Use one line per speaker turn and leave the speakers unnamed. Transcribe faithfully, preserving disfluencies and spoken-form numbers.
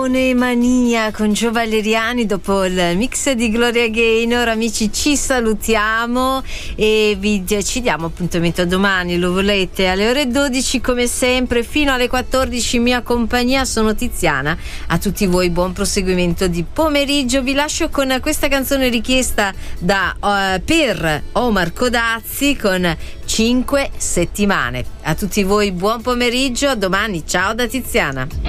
Leone Mania con Gio Valeriani dopo il mix di Gloria Gaynor. Amici, ci salutiamo e vi ci diamo appuntamento a domani, lo volete, alle ore dodici come sempre fino alle quattordici, mia compagnia. Sono Tiziana, a tutti voi buon proseguimento di pomeriggio. Vi lascio con questa canzone richiesta da uh, per Omar Codazzi con cinque settimane. A tutti voi buon pomeriggio, a domani, ciao da Tiziana.